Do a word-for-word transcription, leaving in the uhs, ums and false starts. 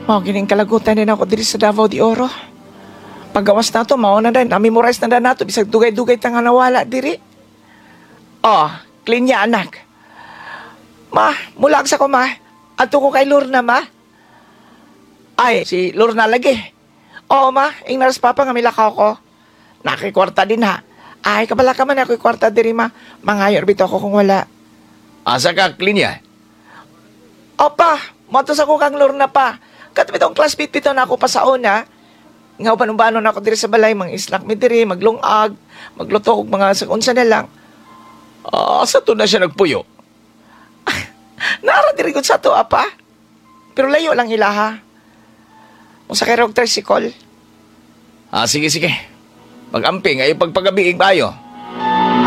Mao gining kalagutan din ako diri sa Davao de Oro. Paggawas na to, mao na din. Na-memorize na din na to. Bisag dugay-dugay ta nga nawala diri. Oh, clean niya anak. Ma, mulag sa ko ma. Ato ko kay Lorna ma. Ay, si Lorna lagi. Oo ma, ing naras papa nga milakaw ko. Nakikwarta din ha. Ay, kabala ka man ako kwarta diri ma. Mangayor bito ako kung wala. Asa ka, Klinya? Opa, matos ako kang Lorna pa. Katabi tong classmate bito na ako pa sa una. Nga uban-ubanon ako diri sa balay, mang islak mi diri, maglungag, magluto og mga sakunsa na lang. Ah, sa to na siya nagpuyo. Nara diri gud sa to, apa. Pero layo lang ilaha. Kung sa kay tricycle. Ah, sige, sige. Pag-amping ay pagpagabiing bayo.